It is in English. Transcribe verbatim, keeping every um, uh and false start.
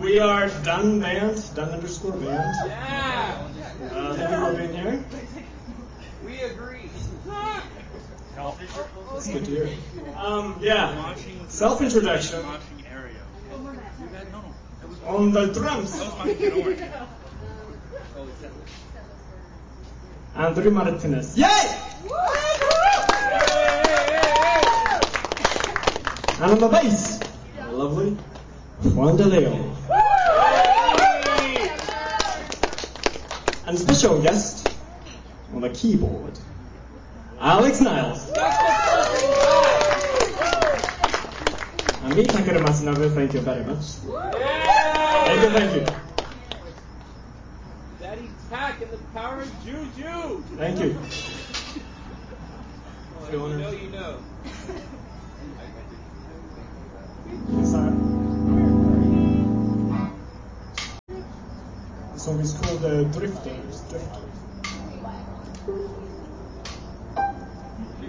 we are Dun Band, Dun underscore Band. Yeah. Uh, thank you for being here. We agree. It's good to hear. Um, yeah. Self-introduction. On the drums. Andrew Martinez. Yay! And on the bass, the lovely Juan De Leo. And special guest on the keyboard, Alex Niles. And me, Takeru Matsunabe, thank you very much. Thank you, thank you. Daddy Tack and the power of Juju. Thank you. Well, if you know, you know. Yes, sir. The song is called uh, Drifters. Drifters.